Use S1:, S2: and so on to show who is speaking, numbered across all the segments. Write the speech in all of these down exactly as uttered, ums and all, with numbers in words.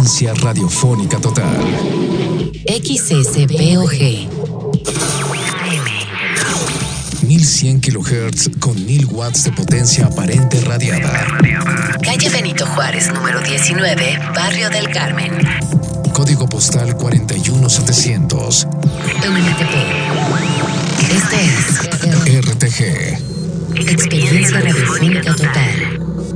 S1: Experiencia radiofónica total.
S2: X S P O G
S1: mil cien kilohertz con mil watts de potencia aparente radiada.
S2: Calle Benito Juárez, número diecinueve, Barrio del Carmen.
S1: Código postal cuarenta y uno setecientos.
S2: M T P. Esto es
S1: R T G.
S2: Experiencia radiofónica total.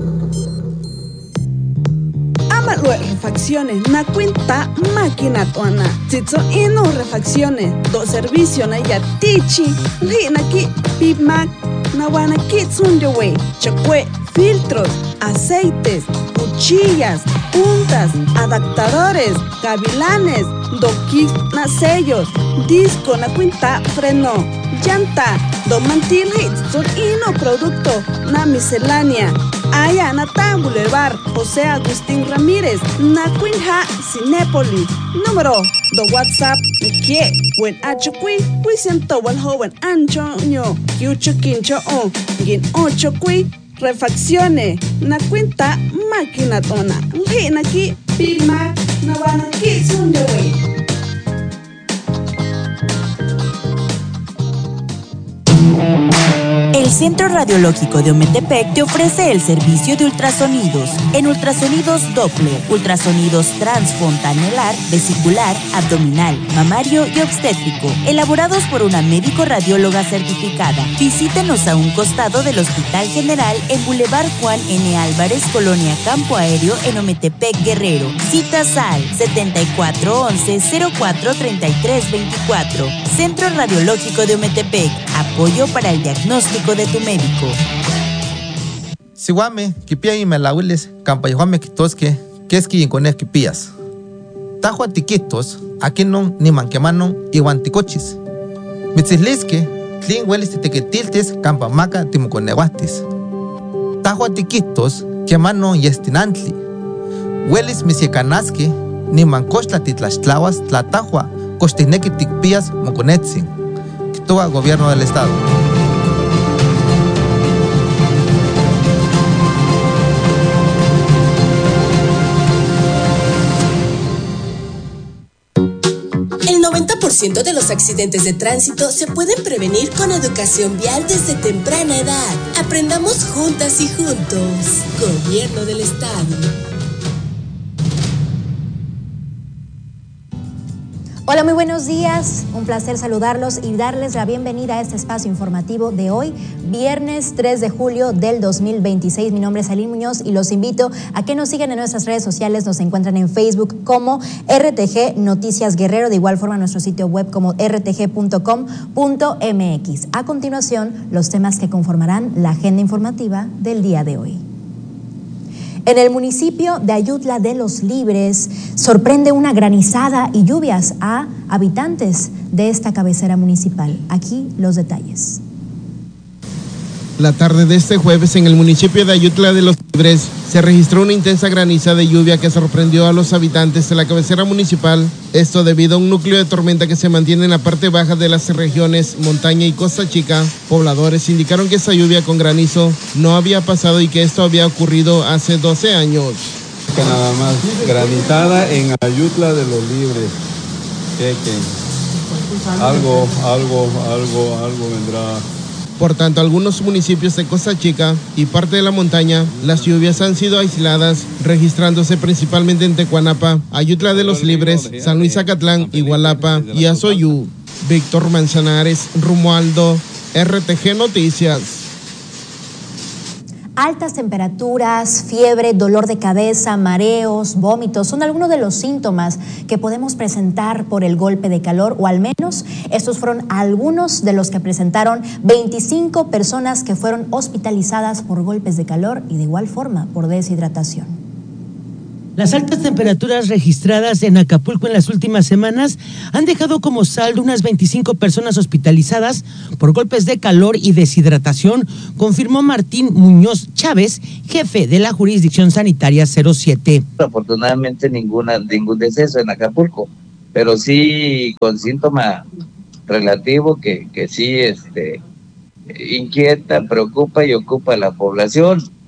S3: Amalue refacciones na cuenta máquina tuana. Titso ino refacciones do servicio na ya tichi. Rina ki pipmac na wana kitsun yowe. Chakwe filtros, aceites, cuchillas, puntas, adaptadores, gavilanes, doquis na sellos, disco na cuenta freno, llanta, do mantil hits son ino producto na miscelánea. Aya na ta Boulevard José Agustín Ramírez, na Quinja Cinépolis. Número do WhatsApp que buen acho qui, qui siento buen joven ancho ño, kiucho quincho o, gin ocho qui. Refacciones na cuenta máquina tona. Rina ki pima na wana ki sundewe.
S4: El Centro Radiológico de Ometepec te ofrece el servicio de ultrasonidos. En ultrasonidos Doppler, ultrasonidos transfontanelar, vesicular, abdominal, mamario y obstétrico, elaborados por una médico radióloga certificada. Visítenos a un costado del Hospital General en Boulevard Juan N. Álvarez, Colonia Campo Aéreo, en Ometepec, Guerrero. Citas al setenta y cuatro once cero cuatro treinta y tres veinticuatro. Centro Radiológico de Ometepec. Apoyo para el diagnóstico de tu médico.
S5: Siwame, kipia y melawiles, campayohame kitosque, que es quien con kipías. Tajo antiquitos, aquí no ni manquemanon y guanticochis. Mitzislisque, tlin huelis tequetiltes, campamaca timoconeguatis. Tajo antiquitos, que mano y estinantli. Huelis misiecanasque, ni mancochla titlachtlawas, tlatajua, costinequi ticpías moconetzin. Quitoa gobierno del estado.
S6: El noventa por ciento de los accidentes de tránsito se pueden prevenir con educación vial desde temprana edad. Aprendamos juntas y juntos. Gobierno del estado.
S7: Hola, muy buenos días. Un placer saludarlos y darles la bienvenida a este espacio informativo de hoy, viernes tres de julio del dos mil veintiséis. Mi nombre es Aline Muñoz y los invito a que nos sigan en nuestras redes sociales. Nos encuentran en Facebook como R T G Noticias Guerrero, de igual forma en nuestro sitio web como r t g punto com punto m x. A continuación, los temas que conformarán la agenda informativa del día de hoy. En el municipio de Ayutla de los Libres sorprende una granizada y lluvias a habitantes de esta cabecera municipal. Aquí los detalles.
S8: La tarde de este jueves en el municipio de Ayutla de los Libres se registró una intensa graniza de lluvia que sorprendió a los habitantes de la cabecera municipal. Esto debido a un núcleo de tormenta que se mantiene en la parte baja de las regiones Montaña y Costa Chica. Pobladores indicaron que esta lluvia con granizo no había pasado y que esto había ocurrido hace doce años.
S9: Que nada más, granizada en Ayutla de los Libres. ¿Qué, qué? Algo, algo, algo, algo vendrá.
S8: Por tanto, algunos municipios de Costa Chica y parte de la montaña, las lluvias han sido aisladas, registrándose principalmente en Tecuanapa, Ayutla de los Libres, San Luis Zacatlán, Igualapa y Azoyú. Víctor Manzanares, Romualdo, R T G Noticias.
S7: Altas temperaturas, fiebre, dolor de cabeza, mareos, vómitos son algunos de los síntomas que podemos presentar por el golpe de calor, o al menos estos fueron algunos de los que presentaron veinticinco personas que fueron hospitalizadas por golpes de calor y de igual forma por deshidratación.
S10: Las altas temperaturas registradas en Acapulco en las últimas semanas han dejado como saldo unas veinticinco personas hospitalizadas por golpes de calor y deshidratación, confirmó Martín Muñoz Chávez, jefe de la jurisdicción sanitaria cero siete.
S11: Afortunadamente ninguna, ningún deceso en Acapulco, pero sí con síntoma relativo que, que sí este, inquieta, preocupa y ocupa a la población.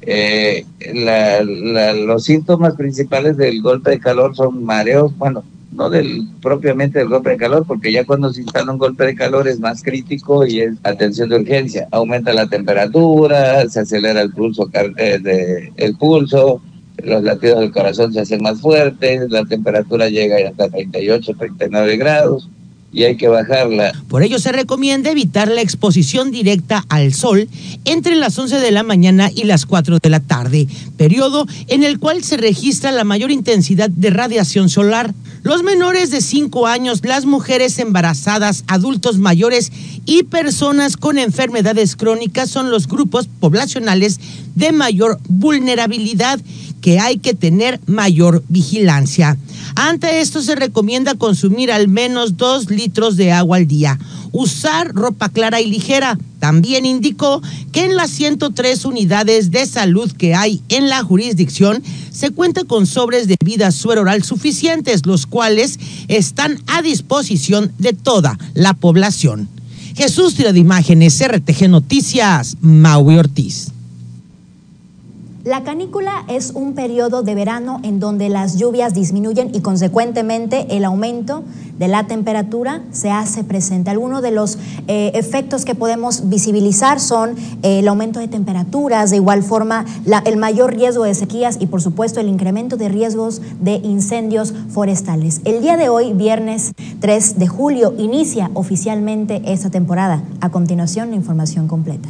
S11: Eh, la, la, los síntomas principales del golpe de calor son mareos, bueno, no del propiamente del golpe de calor, porque ya cuando se instala un golpe de calor es más crítico y es atención de urgencia. Aumenta la temperatura, se acelera el pulso, eh, de, el pulso, los latidos del corazón se hacen más fuertes, la temperatura llega hasta treinta y ocho, treinta y nueve grados. Y hay que bajarla.
S10: Por ello se recomienda evitar la exposición directa al sol entre las once de la mañana y las cuatro de la tarde, periodo en el cual se registra la mayor intensidad de radiación solar. Los menores de cinco años, las mujeres embarazadas, adultos mayores y personas con enfermedades crónicas son los grupos poblacionales de mayor vulnerabilidad que hay que tener mayor vigilancia. Ante esto se recomienda consumir al menos dos litros de agua al día. Usar ropa clara y ligera. También indicó que en las ciento tres unidades de salud que hay en la jurisdicción se cuenta con sobres de vida suero oral suficientes, los cuales están a disposición de toda la población. Jesús Tira de Imágenes, R T G Noticias, Maui Ortiz.
S7: La canícula es un periodo de verano en donde las lluvias disminuyen y consecuentemente el aumento de la temperatura se hace presente. Algunos de los eh, efectos que podemos visibilizar son eh, el aumento de temperaturas, de igual forma la, el mayor riesgo de sequías y por supuesto el incremento de riesgos de incendios forestales. El día de hoy, viernes tres de julio, inicia oficialmente esta temporada. A continuación, la información completa.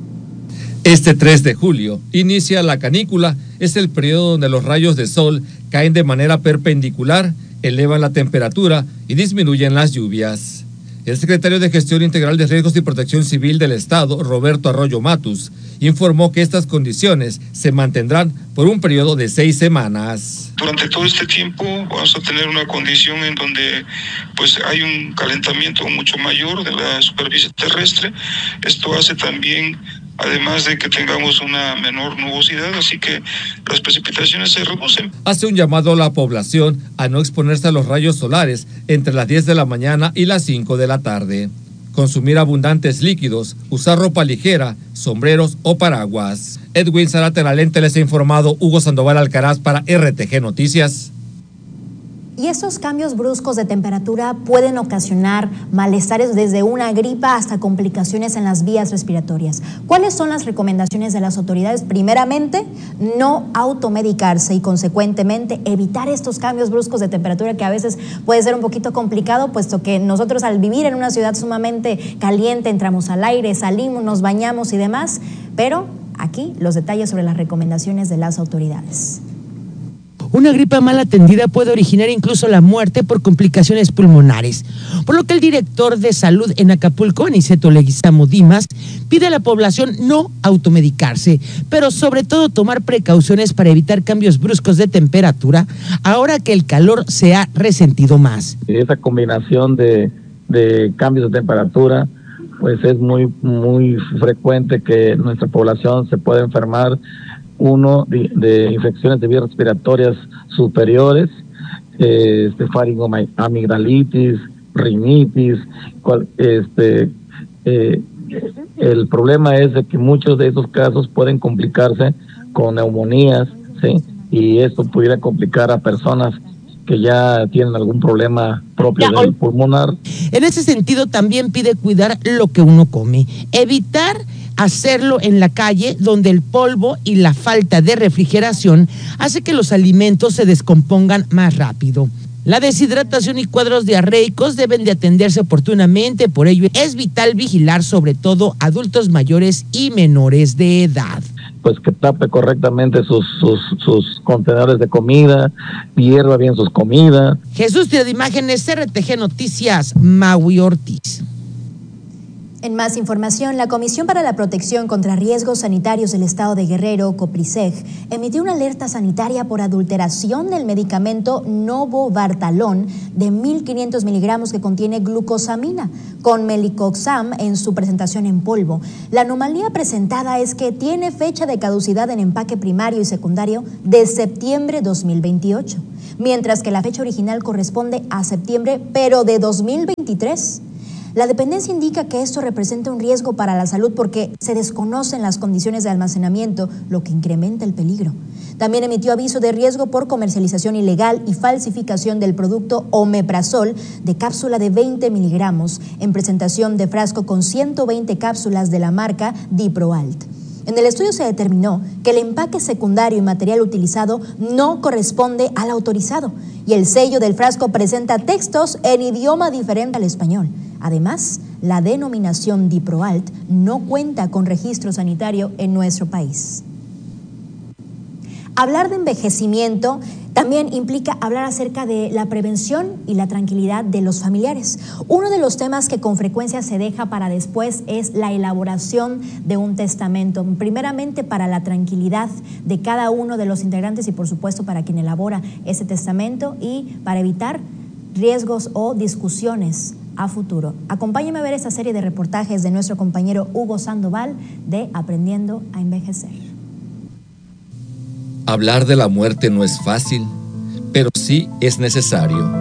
S12: Este tres de julio inicia la canícula, es el periodo donde los rayos de sol caen de manera perpendicular, elevan la temperatura y disminuyen las lluvias. El secretario de Gestión Integral de Riesgos y Protección Civil del Estado, Roberto Arroyo Matus, informó que estas condiciones se mantendrán por un periodo de seis semanas.
S13: Durante todo este tiempo vamos a tener una condición en donde pues hay un calentamiento mucho mayor de la superficie terrestre. Esto hace también, además de que tengamos una menor nubosidad, así que las precipitaciones se reducen.
S12: Hace un llamado a la población a no exponerse a los rayos solares entre las diez de la mañana y las cinco de la tarde. Consumir abundantes líquidos, usar ropa ligera, sombreros o paraguas. Edwin Zarate, la lente, les ha informado Hugo Sandoval Alcaraz para R T G Noticias.
S7: Y estos cambios bruscos de temperatura pueden ocasionar malestares desde una gripa hasta complicaciones en las vías respiratorias. ¿Cuáles son las recomendaciones de las autoridades? Primeramente, no automedicarse y consecuentemente evitar estos cambios bruscos de temperatura que a veces puede ser un poquito complicado, puesto que nosotros al vivir en una ciudad sumamente caliente entramos al aire, salimos, nos bañamos y demás, pero aquí los detalles sobre las recomendaciones de las autoridades.
S10: Una gripa mal atendida puede originar incluso la muerte por complicaciones pulmonares, por lo que el director de salud en Acapulco, Aniceto Leguizamo Dimas, pide a la población no automedicarse, pero sobre todo tomar precauciones para evitar cambios bruscos de temperatura, ahora que el calor se ha resentido más.
S14: Esa combinación de, de cambios de temperatura, pues es muy, muy frecuente que nuestra población se pueda enfermar. Uno, de, de infecciones de vías respiratorias superiores, eh, este, faringoamigdalitis, rinitis. Cual, este, eh, el problema es de que muchos de esos casos pueden complicarse con neumonías, ¿sí? Y esto pudiera complicar a personas que ya tienen algún problema propio ya, del pulmonar.
S10: En ese sentido, también pide cuidar lo que uno come, evitar hacerlo en la calle, donde el polvo y la falta de refrigeración hace que los alimentos se descompongan más rápido. La deshidratación y cuadros diarreicos deben de atenderse oportunamente, por ello es vital vigilar sobre todo adultos mayores y menores de edad.
S14: Pues que tape correctamente sus, sus, sus contenedores de comida, hierva bien sus comidas.
S10: Jesús Tira de Imágenes, R T G Noticias, Maui Ortiz.
S7: En más información, la Comisión para la Protección contra Riesgos Sanitarios del Estado de Guerrero, COPRISEG, emitió una alerta sanitaria por adulteración del medicamento Novobartalón de mil quinientos miligramos que contiene glucosamina, con Melicoxam en su presentación en polvo. La anomalía presentada es que tiene fecha de caducidad en empaque primario y secundario de septiembre dos mil veintiocho, mientras que la fecha original corresponde a septiembre, pero de dos mil veintitrés. La dependencia indica que esto representa un riesgo para la salud porque se desconocen las condiciones de almacenamiento, lo que incrementa el peligro. También emitió aviso de riesgo por comercialización ilegal y falsificación del producto omeprazol de cápsula de veinte miligramos en presentación de frasco con ciento veinte cápsulas de la marca Diproalt. En el estudio se determinó que el empaque secundario y material utilizado no corresponde al autorizado y el sello del frasco presenta textos en idioma diferente al español. Además, la denominación Diproalt no cuenta con registro sanitario en nuestro país. Hablar de envejecimiento también implica hablar acerca de la prevención y la tranquilidad de los familiares. Uno de los temas que con frecuencia se deja para después es la elaboración de un testamento, primeramente para la tranquilidad de cada uno de los integrantes y por supuesto para quien elabora ese testamento y para evitar riesgos o discusiones a futuro. Acompáñenme a ver esta serie de reportajes de nuestro compañero Hugo Sandoval de Aprendiendo a Envejecer.
S12: Hablar de la muerte no es fácil, pero sí es necesario.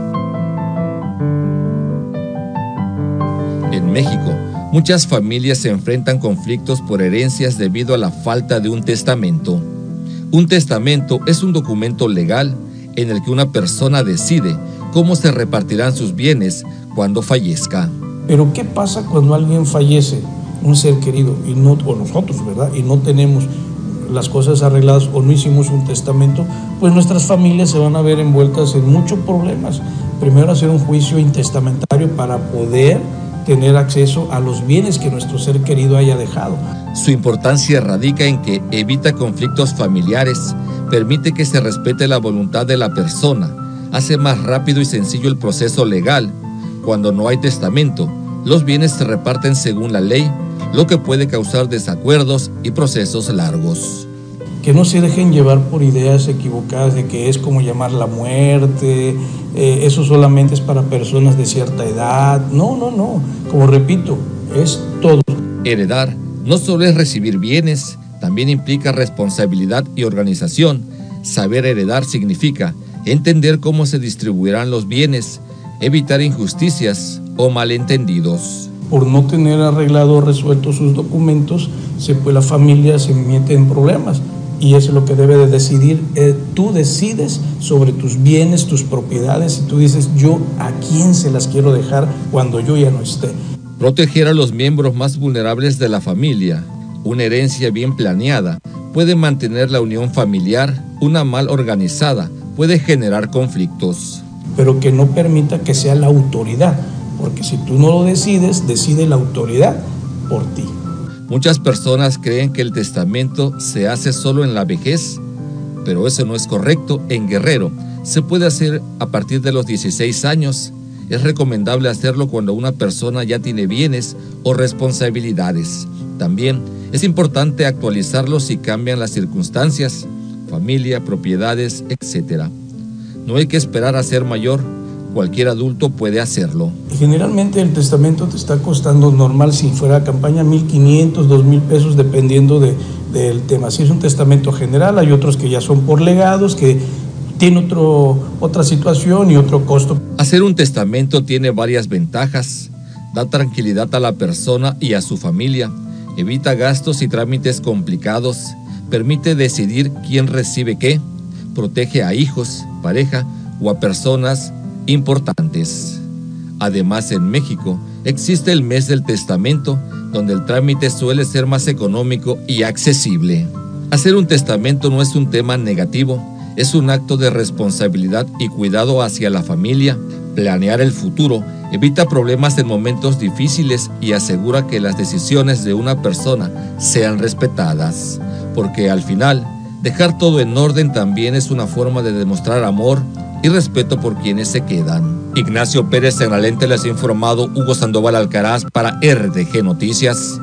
S12: En México, muchas familias se enfrentan conflictos por herencias debido a la falta de un testamento. Un testamento es un documento legal en el que una persona decide cómo se repartirán sus bienes cuando fallezca.
S15: Pero ¿qué pasa cuando alguien fallece, un ser querido, y no, o nosotros, ¿verdad? Y no tenemos las cosas arregladas o no hicimos un testamento, pues nuestras familias se van a ver envueltas en muchos problemas. Primero hacer un juicio intestamentario para poder tener acceso a los bienes que nuestro ser querido haya dejado.
S12: Su importancia radica en que evita conflictos familiares, permite que se respete la voluntad de la persona, hace más rápido y sencillo el proceso legal. Cuando no hay testamento, los bienes se reparten según la ley, lo que puede causar desacuerdos y procesos largos.
S15: Que no se dejen llevar por ideas equivocadas de que es como llamar la muerte, eh, eso solamente es para personas de cierta edad. No, no, no. Como repito, es todo.
S12: Heredar no solo es recibir bienes, también implica responsabilidad y organización. Saber heredar significa entender cómo se distribuirán los bienes, evitar injusticias o malentendidos.
S15: Por no tener arreglado o resuelto sus documentos, se, pues la familia se mete en problemas. Y eso es lo que debe de decidir. Eh, tú decides sobre tus bienes, tus propiedades, y tú dices, yo a quién se las quiero dejar cuando yo ya no esté.
S12: Proteger a los miembros más vulnerables de la familia. Una herencia bien planeada puede mantener la unión familiar. Una mal organizada puede generar conflictos.
S15: Pero que no permita que sea la autoridad. Porque si tú no lo decides, decide la autoridad por ti.
S12: Muchas personas creen que el testamento se hace solo en la vejez, pero eso no es correcto. En Guerrero se puede hacer a partir de los dieciséis años. Es recomendable hacerlo cuando una persona ya tiene bienes o responsabilidades. También es importante actualizarlo si cambian las circunstancias, familia, propiedades, etcétera. No hay que esperar a ser mayor. Cualquier adulto puede hacerlo.
S15: Generalmente el testamento te está costando normal, si fuera campaña, mil quinientos, dos mil pesos, dependiendo de, del tema. Si es un testamento general, hay otros que ya son por legados, que tiene otro, otra situación y otro costo.
S12: Hacer un testamento tiene varias ventajas. Da tranquilidad a la persona y a su familia. Evita gastos y trámites complicados. Permite decidir quién recibe qué. Protege a hijos, pareja o a personas importantes. Además, en México existe el mes del testamento, donde el trámite suele ser más económico y accesible. Hacer un testamento no es un tema negativo, es un acto de responsabilidad y cuidado hacia la familia. Planear el futuro evita problemas en momentos difíciles y asegura que las decisiones de una persona sean respetadas, porque al final, dejar todo en orden también es una forma de demostrar amor y respeto por quienes se quedan. Ignacio Pérez en la lente les ha informado Hugo Sandoval Alcaraz para R T G Noticias.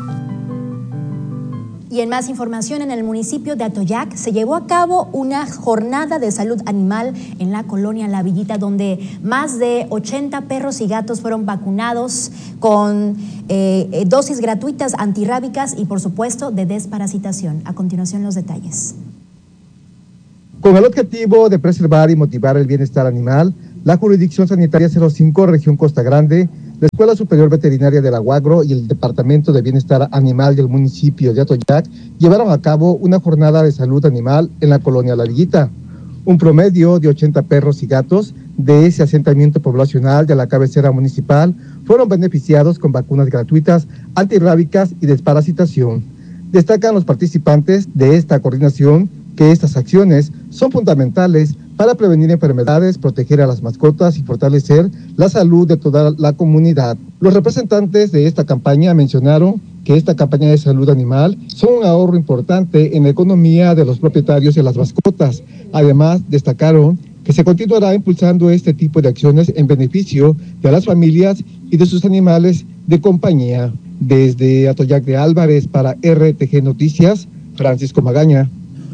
S7: Y en más información, en el municipio de Atoyac se llevó a cabo una jornada de salud animal en la colonia La Villita, donde más de ochenta perros y gatos fueron vacunados con eh, dosis gratuitas antirrábicas y, por supuesto, de desparasitación. A continuación, los detalles.
S16: Con el objetivo de preservar y motivar el bienestar animal, la Jurisdicción Sanitaria cero cinco, Región Costa Grande, la Escuela Superior Veterinaria de la Huagro y el Departamento de Bienestar Animal del municipio de Atoyac llevaron a cabo una jornada de salud animal en la colonia La Villita. Un promedio de ochenta perros y gatos de ese asentamiento poblacional de la cabecera municipal fueron beneficiados con vacunas gratuitas, antirrábicas y desparasitación. Destacan los participantes de esta coordinación que estas acciones son fundamentales para prevenir enfermedades, proteger a las mascotas y fortalecer la salud de toda la comunidad. Los representantes de esta campaña mencionaron que esta campaña de salud animal son un ahorro importante en la economía de los propietarios de las mascotas. Además, destacaron que se continuará impulsando este tipo de acciones en beneficio de las familias y de sus animales de compañía. Desde Atoyac de Álvarez para R T G Noticias, Francisco Magaña.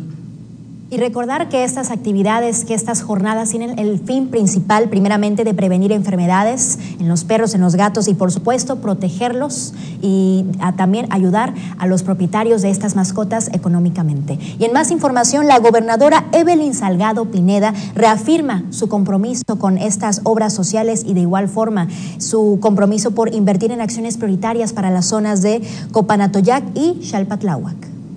S7: Y recordar que estas actividades, que estas jornadas tienen el fin principal, primeramente, de prevenir enfermedades en los perros, en los gatos y, por supuesto, protegerlos y a, también ayudar a los propietarios de estas mascotas económicamente. Y en más información, la gobernadora Evelyn Salgado Pineda reafirma su compromiso con estas obras sociales y, de igual forma, su compromiso por invertir en acciones prioritarias para las zonas de Copanatoyac y Xalpatláhuac.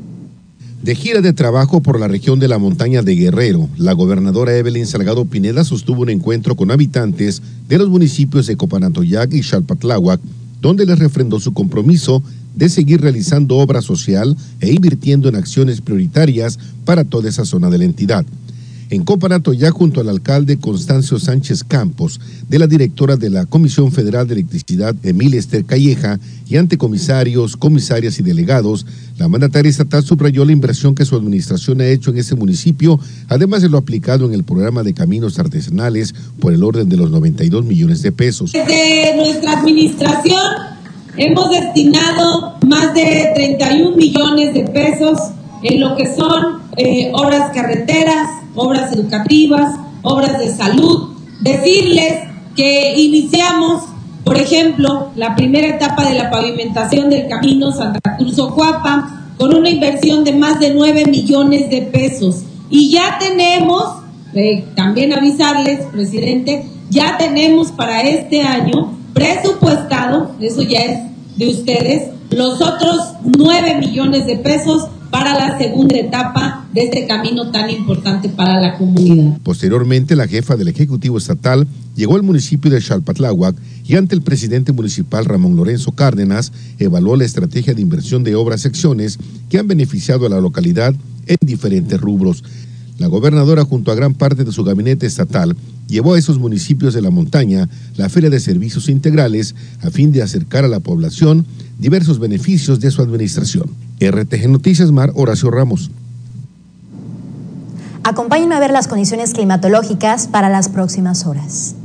S17: De gira de trabajo por la región de la montaña de Guerrero, la gobernadora Evelyn Salgado Pineda sostuvo un encuentro con habitantes de los municipios de Copanatoyac y Xalpatláhuac, donde les refrendó su compromiso de seguir realizando obra social e invirtiendo en acciones prioritarias para toda esa zona de la entidad. En Copanatoyac, junto al alcalde Constancio Sánchez Campos, de la directora de la Comisión Federal de Electricidad, Emilia Esther Calleja, y ante comisarios, comisarias y delegados, la mandataria estatal subrayó la inversión que su administración ha hecho en ese municipio, además de lo aplicado en el programa de caminos artesanales por el orden de los noventa y dos millones de pesos.
S18: Desde nuestra administración hemos destinado más de treinta y un millones de pesos en lo que son eh, obras carreteras, obras educativas, obras de salud. Decirles que iniciamos, por ejemplo, la primera etapa de la pavimentación del camino Santa Cruz-Ocuapa con una inversión de más de nueve millones de pesos. Y ya tenemos, eh, también avisarles, presidente, ya tenemos para este año presupuestado, eso ya es de ustedes, los otros nueve millones de pesos para la segunda etapa de este camino tan importante para la comunidad.
S17: Posteriormente, la jefa del Ejecutivo Estatal llegó al municipio de Xalpatláhuac y ante el presidente municipal Ramón Lorenzo Cárdenas evaluó la estrategia de inversión de obras y acciones que han beneficiado a la localidad en diferentes rubros. La gobernadora, junto a gran parte de su gabinete estatal, llevó a esos municipios de la montaña la Feria de Servicios Integrales a fin de acercar a la población diversos beneficios de su administración. R T G Noticias Mar, Horacio Ramos.
S7: Acompáñenme a ver las condiciones climatológicas para las próximas horas.